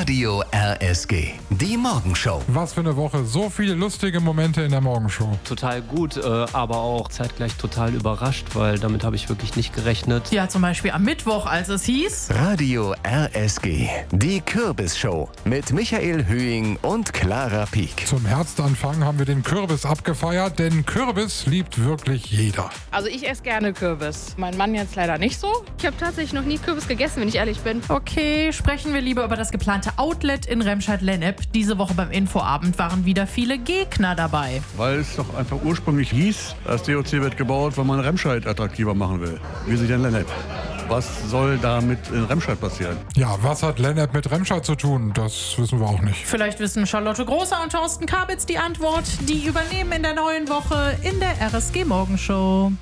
Radio RSG. Die Morgenshow. Was für eine Woche. So viele lustige Momente in der Morgenshow. Total gut, aber auch zeitgleich total überrascht, weil damit habe ich wirklich nicht gerechnet. Ja, zum Beispiel am Mittwoch, als es hieß... Radio RSG. Die Kürbisshow mit Michael Höhing und Clara Pieck. Zum Herbstanfang haben wir den Kürbis abgefeiert, denn Kürbis liebt wirklich jeder. Also ich esse gerne Kürbis. Mein Mann jetzt leider nicht so. Ich habe tatsächlich noch nie Kürbis gegessen, wenn ich ehrlich bin. Okay, sprechen wir lieber über das geplante Outlet in Remscheid-Lennep. Diese Woche beim Infoabend waren wieder viele Gegner dabei. Weil es doch einfach ursprünglich hieß, das DOC wird gebaut, weil man Remscheid attraktiver machen will. Wie sich denn Lennep? Was soll damit in Remscheid passieren? Ja, was hat Lennep mit Remscheid zu tun? Das wissen wir auch nicht. Vielleicht wissen Charlotte Großer und Thorsten Kabitz die Antwort. Die übernehmen in der neuen Woche in der RSG Morgenshow.